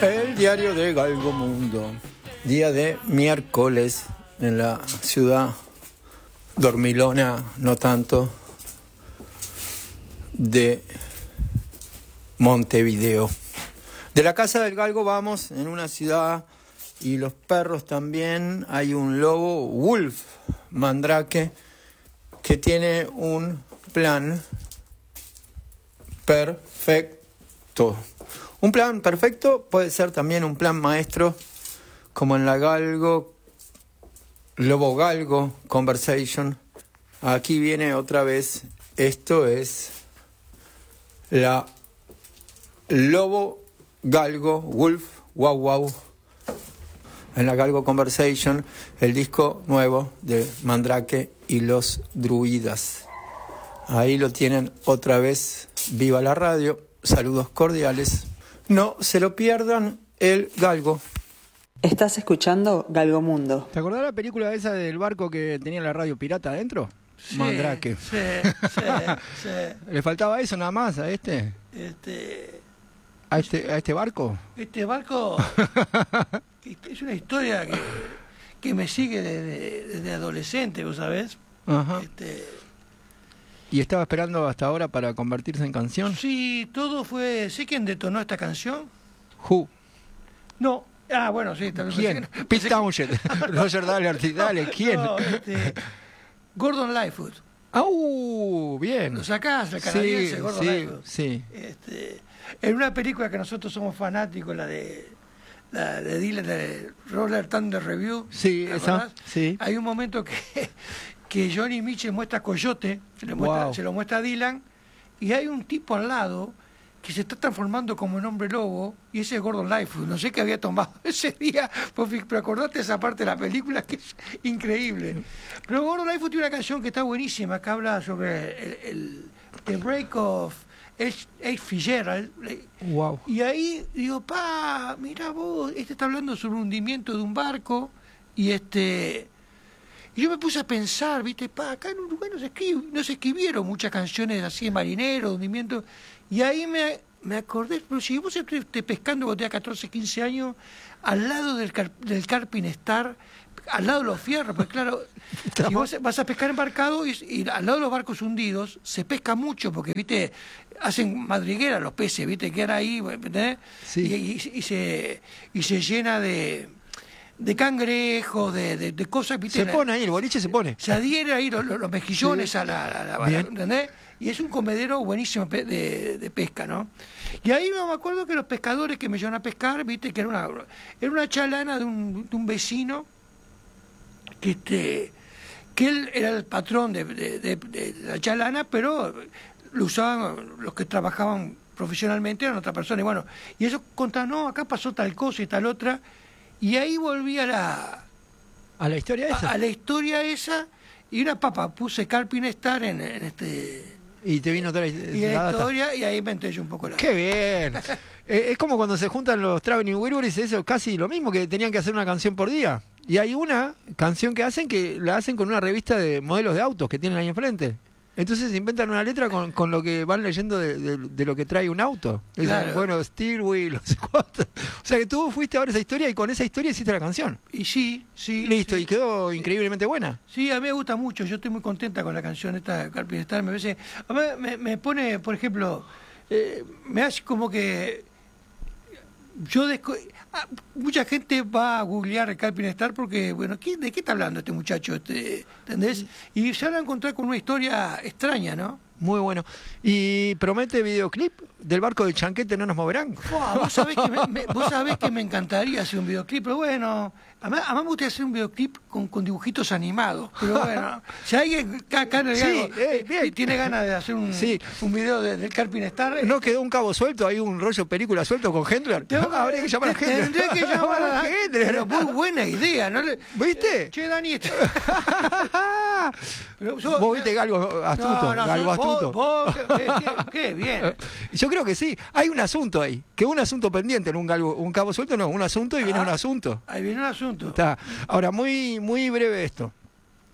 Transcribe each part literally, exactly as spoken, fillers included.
El diario de Galgo Mundo, día de miércoles en la ciudad dormilona, no tanto, de Montevideo. De la casa del Galgo vamos en una ciudad y los perros también. Hay un lobo, Wolf Mandrake, que tiene un plan perfecto. Un plan perfecto puede ser también un plan maestro, como en la Galgo, Lobo Galgo Conversation. Aquí viene otra vez, esto es la Lobo Galgo, Wolf, wow wow, en la Galgo Conversation, el disco nuevo de Mandrake y los Druidas. Ahí lo tienen otra vez, viva la radio, saludos cordiales. No se lo pierdan, el Galgo. Estás escuchando Galgo Mundo. ¿Te acordás la película esa del barco que tenía la radio pirata adentro? Sí, Mandrake. Sí, sí, sí. ¿Le faltaba eso nada más a este? Este, ¿A este, a este barco? este barco es una historia que, que me sigue desde, desde adolescente, ¿vos sabés? Ajá. Este, ¿Y estaba esperando hasta ahora para convertirse en canción? sí, todo fue... ¿Sé quién detonó esta canción? Who? No. Ah, bueno, sí. También ¿Quién? pensé que- Pete pensé que- Townshend. Roger Daltrey, dale, ¿quién? No, este, Gordon Lightfoot. Ah, uh, bien. ¿Lo sacás? El canadiense, Sí, Gordon sí, Lightfoot. sí. Este, en una película que nosotros somos fanáticos, la de la de Dylan, de Roller Thunder Review, Sí, ¿te esa, acordás? sí. Hay un momento que, que Johnny Mitchell muestra a Coyote, se, le muestra, Wow. se lo muestra a Dylan, y hay un tipo al lado que se está transformando como en hombre lobo, y ese es Gordon Lightfoot. No sé qué había tomado ese día, pero acordate esa parte de la película que es increíble. Pero Gordon Lightfoot tiene una canción que está buenísima, que habla sobre el, el, The Break of H. Fitzgerald. Wow. Y ahí digo, pa, mira vos, este está hablando sobre un hundimiento de un barco, y este... Y yo me puse a pensar, viste, pa, acá en Uruguay no se, escribe, no se escribieron muchas canciones así de marinero, de hundimiento, y ahí me, me acordé, pero si vos estuviste pescando cuando tenías catorce, quince años, al lado del, car, del Carpin Star, al lado de los fierros, pues claro, si vos vas a pescar embarcado y, y al lado de los barcos hundidos, se pesca mucho, porque, viste, hacen madriguera los peces, viste, quedan ahí, ¿entendés? Sí. Y, y, y, se, y se llena de... de cangrejos, de, de, de cosas, ¿viste? Se pone ahí, el boliche se pone. Se adhiere ahí los, los mejillones sí. a la, a la, a la ¿entendés? Y es un comedero buenísimo de, de, de pesca, ¿no? Y ahí me acuerdo que los pescadores que me llevan a pescar, viste, que era una, era una chalana de un, de un vecino, que este, que él era el patrón de, de, de, de la chalana, pero lo usaban los que trabajaban profesionalmente, eran otra persona. Y bueno, y ellos contaban, no, acá pasó tal cosa y tal otra. Y ahí volví a la... ¿A la historia esa? A, a la historia esa, y una papa, puse Carpin Star en, en este... Y te vino otra Y la, la historia, y ahí me enteré yo un poco la... ¡Qué bien! eh, es como cuando se juntan los Traveling Wilburys, eso casi lo mismo, que tenían que hacer una canción por día. Y hay una canción que hacen que la hacen con una revista de modelos de autos que tienen ahí enfrente. Entonces se inventan una letra con, con lo que van leyendo de, de, de lo que trae un auto. Dicen, claro. Bueno, Steel Wheel, no sé cuánto. O sea que tú fuiste a ver esa historia y con esa historia hiciste la canción. Y sí, sí. Listo, sí. y quedó increíblemente buena. Sí, a mí me gusta mucho. Yo estoy muy contenta con la canción esta de Carpin Star. Me, parece, a mí me, me pone, por ejemplo, eh, me hace como que... Yo desco... ah, mucha gente va a googlear Carpin Star porque, bueno, ¿qué, ¿de qué está hablando este muchacho? Este, ¿entendés? Y se van a encontrar con una historia extraña, ¿no? Muy bueno. ¿Y promete videoclip del barco de Chanquete no nos moverán? Oh, vos, sabés que me, me, vos sabés que me encantaría hacer un videoclip, pero bueno, además, además me gustaría hacer un videoclip con, con dibujitos animados. Pero bueno, si alguien acá en el Sí, Galgo, eh, bien. tiene ganas de hacer un, Sí. un video de, del Carpin Star... ¿No quedó un cabo suelto? ¿Hay un rollo película suelto con Hendler? Tengo que- Habría que llamar a Hendler. Tendré que llamar a Hendler. Pero muy buena idea, ¿no? le- ¿Viste? Che, Dani... este- Pero sos- Vos viste algo astuto, No, no, algo sos- vos- astuto. vos- qué, qué- qué bien. Yo creo que sí. Hay un asunto ahí. Que un asunto pendiente en un, galgo, un cabo suelto, no, un asunto y viene Ah. un asunto. Ahí viene un asunto. Está. Ahora, muy, muy breve esto.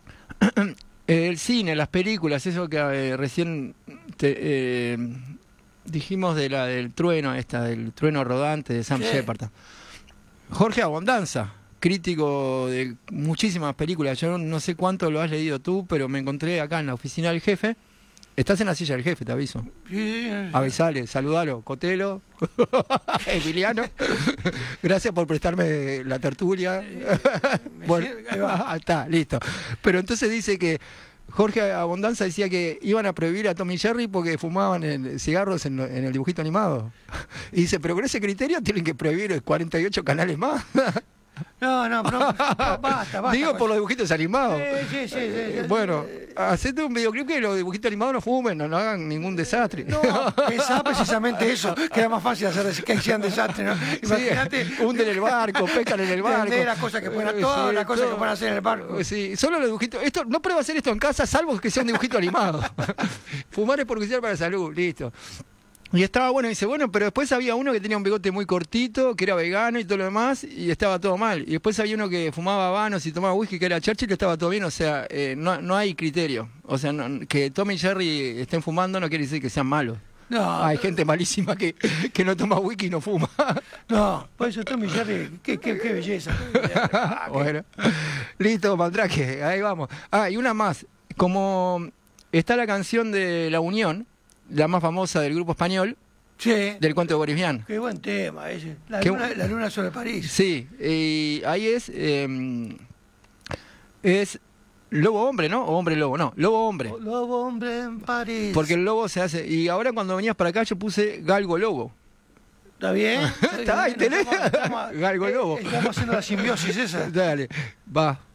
El cine, las películas, eso que eh, recién te, eh, dijimos de la del trueno, esta, del trueno rodante de Sam Sí. Shepard. Jorge Abondanza, crítico de muchísimas películas. Yo no, no sé cuánto lo has leído tú, pero me encontré acá en la oficina del jefe. Estás en la silla del jefe, te aviso. Sí, sí. Avisale, saludalo, Cotelo, Emiliano. Gracias por prestarme la tertulia. Me Bueno, sirve, ahí va. está, listo. Pero entonces dice que Jorge Abondanza decía que iban a prohibir a Tom y Jerry porque fumaban en- cigarros en, lo- en el dibujito animado. Y dice, pero con ese criterio tienen que prohibir cuarenta y ocho canales más. No, no, no, no, basta, basta. Digo por los dibujitos animados. Sí, sí, sí, sí, sí. Bueno, hacete un videoclip que los dibujitos animados no fumen, no, no hagan ningún desastre. No, pensaba precisamente eso, que era más fácil hacer des- que hacían desastre, ¿no? Imagínate. Sí, hunden el barco, pescan en el barco. Entender las cosas que pueden- todas Sí, las cosas que todo. pueden hacer en el barco. Sí, solo los dibujitos. Esto, no prueba hacer esto en casa, salvo que sea un dibujito animado. Fumar es perjudicial para la salud, listo. Y estaba bueno, y dice, bueno, pero después había uno que tenía un bigote muy cortito, que era vegano y todo lo demás, y estaba todo mal. Y después había uno que fumaba habanos y tomaba whisky, que era Churchill, que estaba todo bien. O sea, eh, no, no hay criterio. O sea, no- que Tom y Jerry estén fumando no quiere decir que sean malos. No, Hay gente malísima que, que no toma whisky y no fuma. no, por eso Tommy Jerry, qué, qué, qué belleza. Ah, qué- Bueno, listo, Mandrake, ahí vamos. Ah, y una más. Como está la canción de La Unión, la más famosa del grupo español, Sí, del cuento de Boris Vian. qué buen tema ese. La Qué luna, bu- la luna sobre París. Sí, y ahí es. eh, es lobo hombre, ¿no? O hombre lobo, no, lobo hombre. Lobo hombre en París. Porque el lobo se hace. Y ahora cuando venías para acá yo puse galgo lobo. ¿Está bien? Está, ahí tenés. Estamos- estamos- Galgo lobo. eh, Estamos haciendo la simbiosis esa. Dale, va.